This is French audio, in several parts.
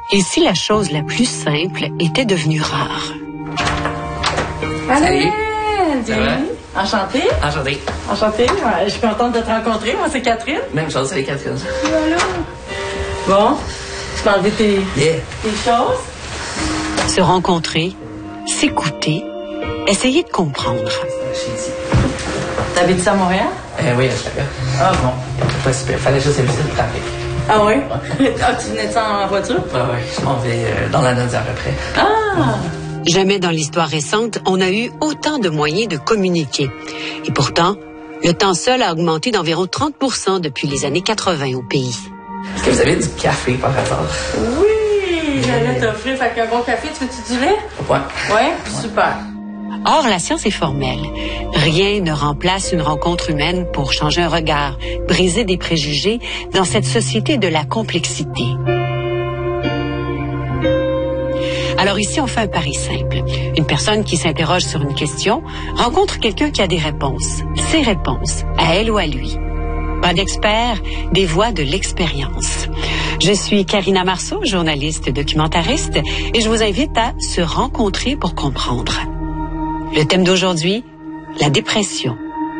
Et si la chose la plus simple était devenue rare? Salut! Ça va? Enchantée. Enchanté. Enchantée. Ouais, je suis contente de te rencontrer. Moi, c'est Catherine. Même chose, c'est Catherine. Voilà. Bon, tu peux enlever tes choses. Se rencontrer, s'écouter, essayer de comprendre. T'habites à Montréal? Oui, à Chicago. Ah bon. Pas super. Fallait juste éviter le trafic. Ah oui? Ah, tu venais de ça en voiture? Oui, je m'en vais dans la note à peu près. Ah! Jamais dans l'histoire récente, on a eu autant de moyens de communiquer. Et pourtant, le temps seul a augmenté d'environ 30% depuis les années 80 au pays. Est-ce que vous avez du café par hasard? Oui! J'allais t'offrir. Fait qu'un bon café, tu veux-tu du lait? Ouais. Ouais? Super. Or, la science est formelle. Rien ne remplace une rencontre humaine pour changer un regard, briser des préjugés dans cette société de la complexité. Alors ici, on fait un pari simple. Une personne qui s'interroge sur une question rencontre quelqu'un qui a des réponses. Ses réponses, à elle ou à lui. Pas d'expert, des voix de l'expérience. Je suis Karina Marceau, journaliste documentariste, et je vous invite à se rencontrer pour comprendre. Le thème d'aujourd'hui, la dépression.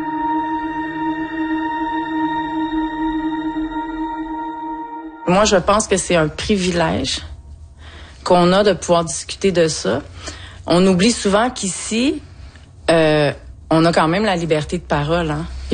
Moi, je pense que c'est un privilège qu'on a de pouvoir discuter de ça. On oublie souvent qu'ici, on a quand même la liberté de parole, hein.